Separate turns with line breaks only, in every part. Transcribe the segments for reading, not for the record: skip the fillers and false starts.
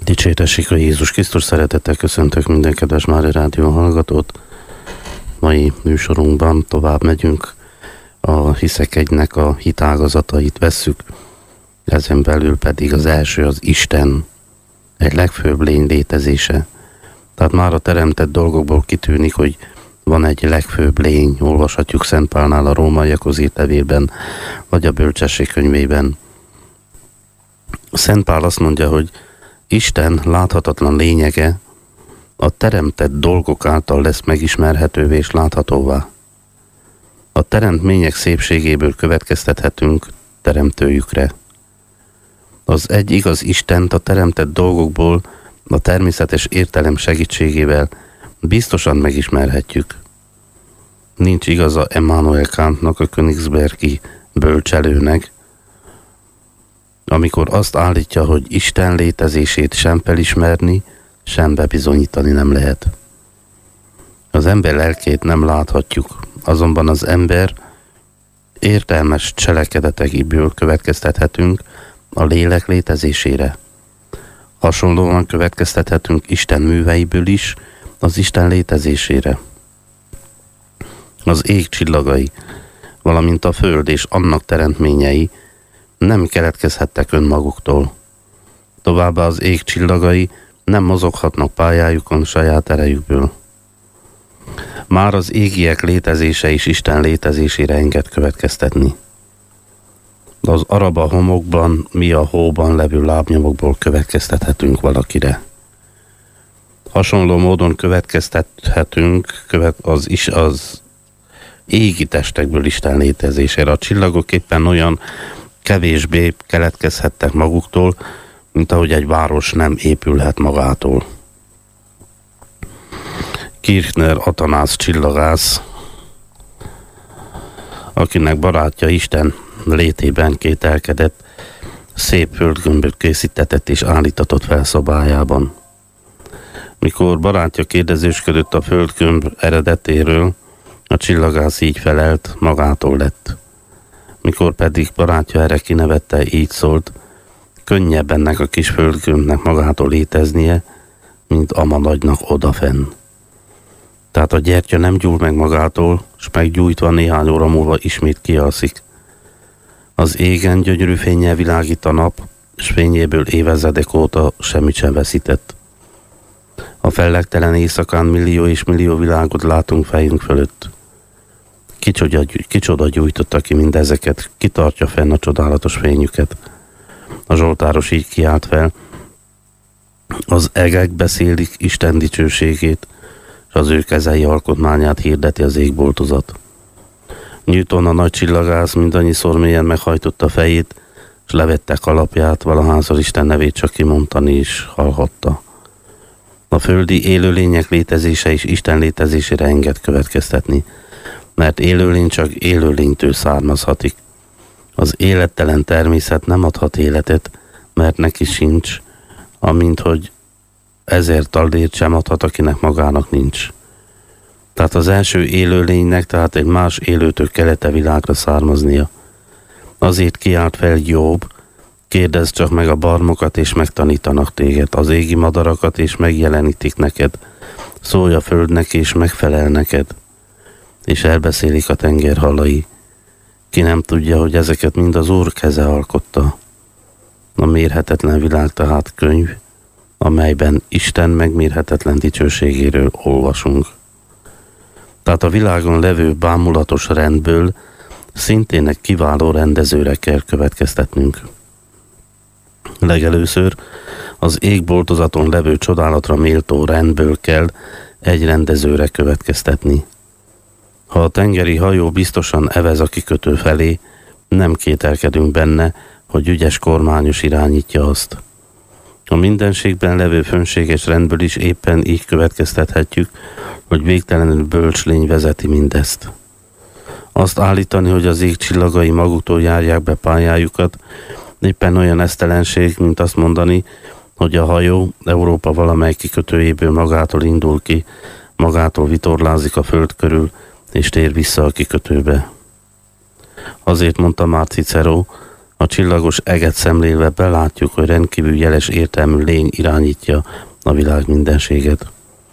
Dicsértessék a Jézus Krisztus, szeretettel köszöntök minden kedves Mária Rádió hallgatót. Mai műsorunkban tovább megyünk, a hiszek egynek a hitágazatait vesszük, ezen belül pedig az első az Isten, egy legfőbb lény létezése. Tehát már a teremtett dolgokból kitűnik, hogy van egy legfőbb lény, olvashatjuk Szent Pálnál a Rómaiakhoz írt levélben, vagy a Bölcsesség könyvében. Szent Pál azt mondja, hogy Isten láthatatlan lényege a teremtett dolgok által lesz megismerhetővé és láthatóvá. A teremtmények szépségéből következtethetünk teremtőjükre. Az egy igaz Istent a teremtett dolgokból a természetes értelem segítségével biztosan megismerhetjük. Nincs igaza Immanuel Kantnak, a Königsbergi bölcselőnek, amikor azt állítja, hogy Isten létezését sem felismerni, sem bebizonyítani nem lehet. Az ember lelkét nem láthatjuk, azonban az ember értelmes cselekedetekből következtethetünk a lélek létezésére. Hasonlóan következtethetünk Isten műveiből is az Isten létezésére. Az ég csillagai, valamint a föld és annak teremtményei nem keletkezhettek önmaguktól. Továbbá az ég csillagai nem mozoghatnak pályájukon saját erejükből. Már az égiek létezése is Isten létezésére enged következtetni. Az araba homokban, mi a hóban levő lábnyomokból következtethetünk valakire. Hasonló módon következtethetünk az égi testekből Isten létezésére. A csillagok éppen olyan kevésbé keletkezhettek maguktól, mint ahogy egy város nem épülhet magától. Kirchner Atanász csillagász, akinek barátja Isten létében kételkedett, szép földgömböt készítetett és állítatott fel szobájában. Mikor barátja kérdezősködött a földgömb eredetéről, a csillagász így felelt, magától lett. Mikor pedig barátja erre kinevette, így szólt: könnyebb ennek a kis földgömbnek magától léteznie, mint ama nagynak odafenn. Tehát a gyertya nem gyúl meg magától, s meggyújtva néhány óra múlva ismét kialszik. Az égen gyönyörű fénnyel világít a nap, s fényéből évezredek óta semmit sem veszített. A fellegtelen éjszakán millió és millió világot látunk fejünk fölött. Kicsoda gyújtotta ki mindezeket, kitartja fenn a csodálatos fényüket. A zsoltáros így kiált fel: az egek beszélik Isten dicsőségét, és az ő kezei alkotmányát hirdeti az égboltozat. Newton, a nagy csillagász mindannyiszor mélyen meghajtotta fejét, és levette kalapját, valahányszor Isten nevét csak kimondani is hallhatta. A földi élőlények létezése is Isten létezésére enged következtetni, mert élőlény csak élőlénytől származhatik. Az élettelen természet nem adhat életet, mert neki sincs, amint hogy ezért taldért sem adhat, akinek magának nincs. Tehát az első élőlénynek, tehát egy más élőtől kelete világra származnia. Azért kiált fel Jobb: kérdezd csak meg a barmokat, és megtanítanak téged, az égi madarakat, és megjelenítik neked, szólj a földnek, és megfelel neked, és elbeszélik a tenger halai. Ki nem tudja, hogy ezeket mind az Úr keze alkotta. A mérhetetlen világ tehát könyv, amelyben Isten megmérhetetlen dicsőségéről olvasunk. Tehát a világon levő bámulatos rendből szintén egy kiváló rendezőre kell következtetnünk. Legelőször az égboltozaton levő csodálatra méltó rendből kell egy rendezőre következtetni. Ha a tengeri hajó biztosan evez a kikötő felé, nem kételkedünk benne, hogy ügyes kormányos irányítja azt. A mindenségben levő fönséges rendből is éppen így következtethetjük, hogy végtelenül bölcs lény vezeti mindezt. Azt állítani, hogy az ég csillagai maguktól járják be pályájukat, éppen olyan esztelenség, mint azt mondani, hogy a hajó Európa valamely kikötőjéből magától indul ki, magától vitorlázik a föld körül, és tér vissza a kikötőbe. Azért mondta már Cicero: A csillagos eget szemlélve belátjuk, hogy rendkívül jeles értelmű lény irányítja a világ mindenséget.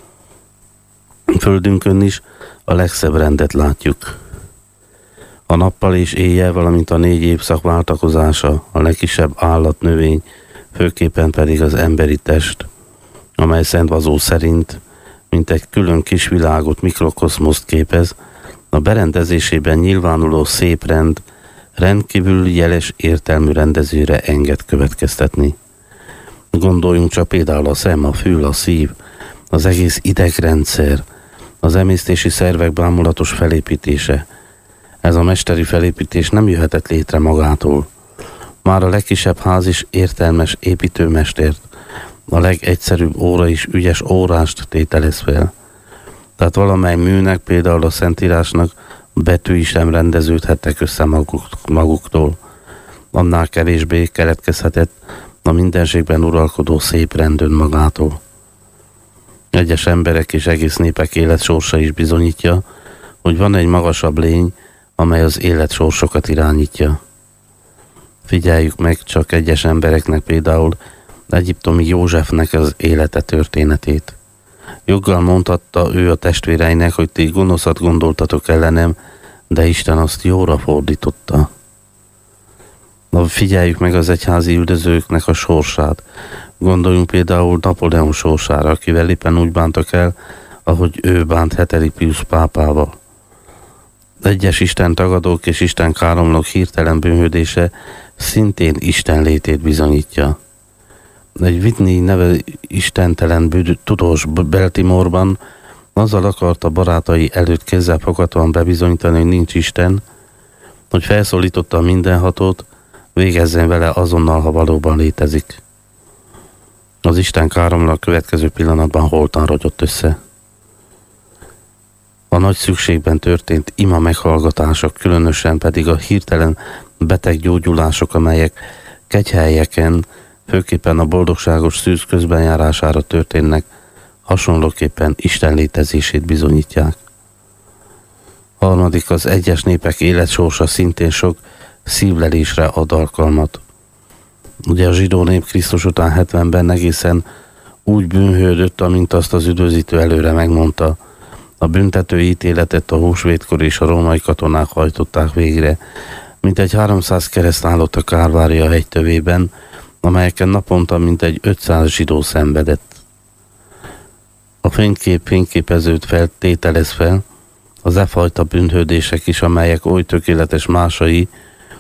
Földünkön is a legszebb rendet látjuk. A nappal és éjjel, valamint a 4 évszak váltakozása, a legkisebb állat, növény, főképpen pedig az emberi test, amely Szent Vazó szerint, mint egy külön kis világot, mikrokoszmoszt képez, a berendezésében nyilvánuló szép rend rendkívül jeles értelmű rendezőre enged következtetni. Gondoljunk csak például a szem, a fül, a szív, az egész idegrendszer, az emésztési szervek bámulatos felépítése. Ez a mesteri felépítés nem jöhetett létre magától. Már a legkisebb ház is értelmes építőmestert, a legegyszerűbb óra is ügyes órást tételez fel. Tehát valamely műnek, például a Szentírásnak betűi sem rendeződhettek össze maguktól. Annál kevésbé keletkezhetett a mindenségben uralkodó szép rend önmagától. Egyes emberek és egész népek életsorsa is bizonyítja, hogy van egy magasabb lény, amely az életsorsokat irányítja. Figyeljük meg csak egyes embereknek, például egyiptomi Józsefnek az élete történetét. Joggal mondhatta ő a testvéreinek, hogy ti gonoszat gondoltatok ellenem, de Isten azt jóra fordította. Figyeljük meg az egyházi üldözőknek a sorsát. Gondoljunk például Napóleon sorsára, akivel éppen úgy bántak el, ahogy ő bánt Heteri Piusz pápával. Egyes Isten tagadók és Isten káromlók hirtelen bűnhődése szintén Isten létét bizonyítja. Egy Whitney neve istentelen tudós Baltimore-ban azzal akarta barátai előtt kézzelfoghatóan bebizonyítani, hogy nincs Isten, hogy felszólította a mindenhatót, végezzen vele azonnal, ha valóban létezik. Az Isten káromló a következő pillanatban holtan rogyott össze. A nagy szükségben történt ima meghallgatások, különösen pedig a hirtelen beteg gyógyulások, amelyek kegyhelyeken, főképpen a boldogságos szűz közbenjárására történnek, hasonlóképpen Isten létezését bizonyítják. Harmadik, az egyes népek életsorsa szintén sok szívlelésre ad alkalmat. Ugye a zsidó nép Krisztus után 70-ben egészen úgy bűnhődött, amint azt az üdvözítő előre megmondta. A büntető ítéletet a húsvétkor és a római katonák hajtották végre, mintegy 300 kereszt állott a Kálvária hegytövében, amelyeken naponta mintegy 500 zsidó szenvedett. A fényképezőt feltételez fel, az e fajta bűnhődések is, amelyek oly tökéletes másai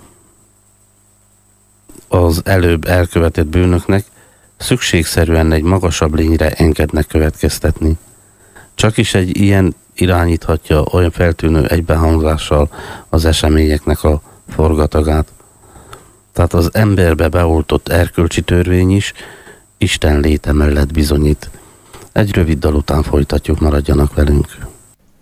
az előbb elkövetett bűnöknek, szükségszerűen egy magasabb lényre engednek következtetni. Csak is egy ilyen irányíthatja olyan feltűnő egybehangzással az eseményeknek a forgatagát. Tehát az emberbe beoltott erkölcsi törvény is Isten léte mellett bizonyít. Egy rövid dal után folytatjuk, maradjanak velünk.